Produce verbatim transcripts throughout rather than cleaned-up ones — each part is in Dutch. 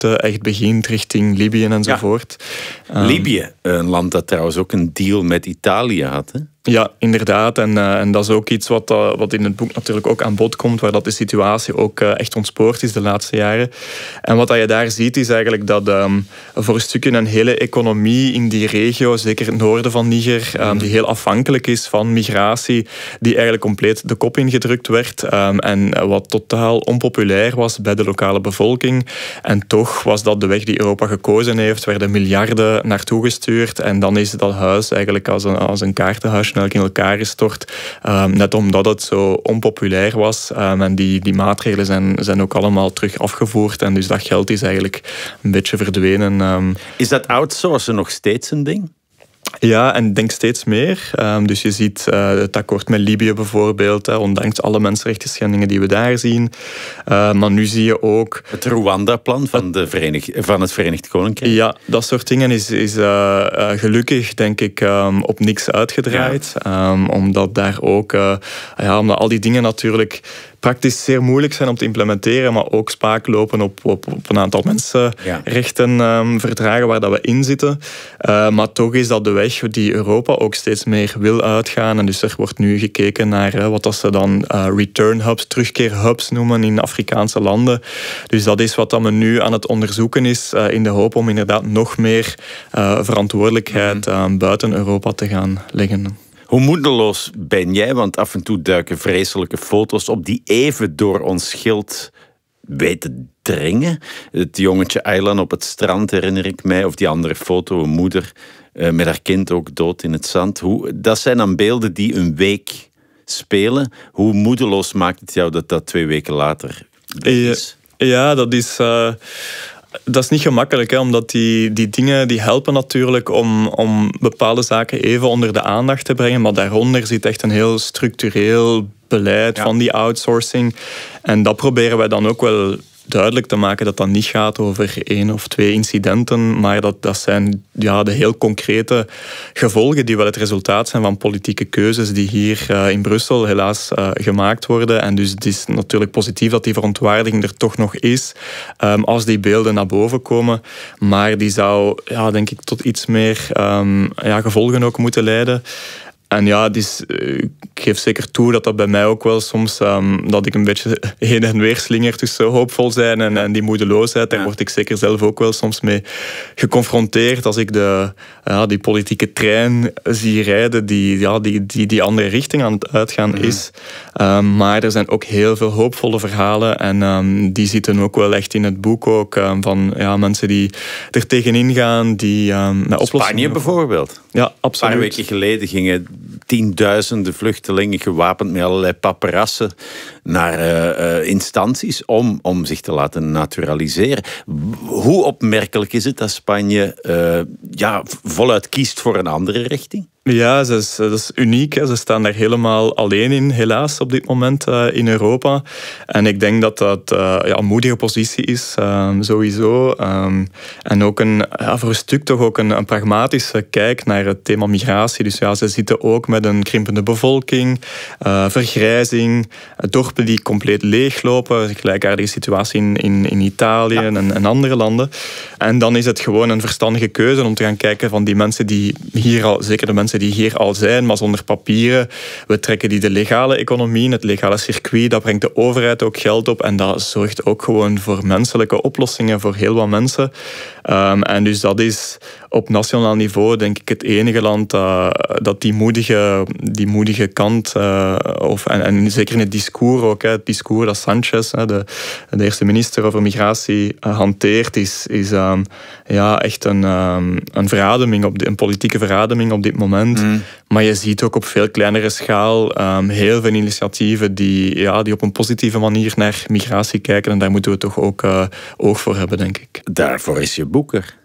echt begint richting Libië enzovoort. Ja. Libië, een land dat trouwens ook een deal met Italië had, hè? Ja, inderdaad. En, uh, en dat is ook iets wat, uh, wat in het boek natuurlijk ook aan bod komt, waar dat de situatie ook uh, echt ontspoord is de laatste jaren. En wat dat je daar ziet, is eigenlijk dat um, voor een stukje een hele economie in die regio, zeker het noorden van Niger, um, die heel afhankelijk is van migratie, die eigenlijk compleet de kop ingedrukt werd. Um, en wat totaal onpopulair was bij de lokale bevolking. En toch was dat de weg die Europa gekozen heeft, werden miljarden naartoe gestuurd. En dan is dat huis eigenlijk als een, als een kaartenhuis snel in elkaar gestort. Um, net omdat het zo onpopulair was. Um, en die, die maatregelen zijn, zijn ook allemaal terug afgevoerd. En dus dat geld is eigenlijk een beetje verdwenen. Um. Is dat outsourcen nog steeds een ding? Ja, en ik denk steeds meer. Um, dus je ziet uh, het akkoord met Libië bijvoorbeeld, hè, ondanks alle mensenrechtenschendingen die we daar zien. Uh, maar nu zie je ook... Het Rwanda-plan van, de Verenigd, van het Verenigd Koninkrijk. Ja, dat soort dingen is, is uh, uh, gelukkig, denk ik, um, op niks uitgedraaid. Ja. Um, omdat daar ook... Uh, ja, omdat al die dingen natuurlijk praktisch zeer moeilijk zijn om te implementeren, maar ook spaak lopen op, op, op een aantal mensenrechten um, verdragen waar dat we in zitten. Uh, maar toch is dat de weg die Europa ook steeds meer wil uitgaan. En dus er wordt nu gekeken naar uh, wat dat ze dan uh, return hubs, terugkeerhubs noemen in Afrikaanse landen. Dus dat is wat dat men nu aan het onderzoeken is, uh, in de hoop om inderdaad nog meer uh, verantwoordelijkheid uh, buiten Europa te gaan leggen. Hoe moedeloos ben jij? Want af en toe duiken vreselijke foto's op die even door ons schild weten dringen. Het jongetje Aylan op het strand herinner ik mij. Of die andere foto, een moeder uh, met haar kind ook dood in het zand. Hoe, dat zijn dan beelden die een week spelen. Hoe moedeloos maakt het jou dat dat twee weken later is? Ja, ja dat is... Uh... Dat is niet gemakkelijk, hè, omdat die, die dingen die helpen natuurlijk om, om bepaalde zaken even onder de aandacht te brengen. Maar daaronder zit echt een heel structureel beleid ja. van die outsourcing. En dat proberen wij dan ook wel duidelijk te maken, dat dat niet gaat over één of twee incidenten, maar dat, dat zijn ja, de heel concrete gevolgen die wel het resultaat zijn van politieke keuzes die hier uh, in Brussel helaas uh, gemaakt worden. En dus het is natuurlijk positief dat die verontwaardiging er toch nog is, um, als die beelden naar boven komen. Maar die zou, ja, denk ik, tot iets meer um, ja, gevolgen ook moeten leiden. En ja, dus, uh, ik geef zeker toe dat dat bij mij ook wel soms... Um, dat ik een beetje heen en weer slinger tussen hoopvol zijn en, en die moedeloosheid. Daar ja. word ik zeker zelf ook wel soms mee geconfronteerd. Als ik de, ja, die politieke trein zie rijden die ja, die, die, die andere richting aan het uitgaan mm. is. Um, maar er zijn ook heel veel hoopvolle verhalen. En um, die zitten ook wel echt in het boek ook. Um, van ja, mensen die er tegenin gaan. Die, um, met oplossingen... Spanje bijvoorbeeld. Ja, absoluut. Een paar weken geleden gingen tienduizenden vluchtelingen gewapend met allerlei paparassen naar uh, uh, instanties om, om zich te laten naturaliseren. Hoe opmerkelijk is het dat Spanje uh, ja, voluit kiest voor een andere richting? Ja, dat is, dat is uniek. Hè. Ze staan daar helemaal alleen in, helaas, op dit moment uh, in Europa. En ik denk dat dat uh, ja, een moedige positie is, um, sowieso. Um, en ook een, ja, voor een stuk toch ook een, een pragmatische kijk naar het thema migratie. Dus ja, ze zitten ook met een krimpende bevolking, uh, vergrijzing, dorpen die compleet leeglopen. Een gelijkaardige situatie in, in, in Italië ja. en, en andere landen. En dan is het gewoon een verstandige keuze om te gaan kijken van die mensen die hier al, zeker de mensen die hier al zijn, maar zonder papieren. We trekken die de legale economie, het legale circuit, dat brengt de overheid ook geld op en dat zorgt ook gewoon voor menselijke oplossingen voor heel wat mensen. Um, en dus dat is op nationaal niveau denk ik het enige land uh, dat die moedige, die moedige kant, uh, of, en, en zeker in het discours ook, hè, het discours dat Sanchez, hè, de, de eerste minister over migratie, uh, hanteert, is, is um, ja, echt een, um, een verademing, op de, een politieke verademing op dit moment. Mm. Maar je ziet ook op veel kleinere schaal um, heel veel initiatieven die, ja, die op een positieve manier naar migratie kijken en daar moeten we toch ook uh, oog voor hebben, denk ik. Daarvoor is je boek er.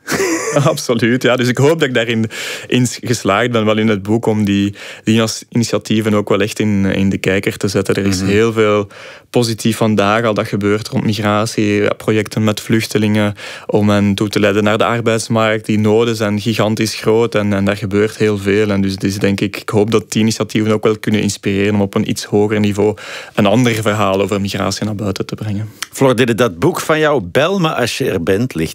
Absoluut, ja. Dus ik hoop dat ik daarin in geslaagd ben, wel in het boek, om die, die initiatieven ook wel echt in, in de kijker te zetten. Er is mm-hmm. heel veel positief vandaag al dat gebeurt rond migratie, projecten met vluchtelingen, om hen toe te leiden naar de arbeidsmarkt. Die noden zijn gigantisch groot en, en daar gebeurt heel veel. En dus, dus denk ik, ik hoop dat die initiatieven ook wel kunnen inspireren om op een iets hoger niveau een ander verhaal over migratie naar buiten te brengen. Floor, dit is dat boek van jou, Bel me als je er bent, ligt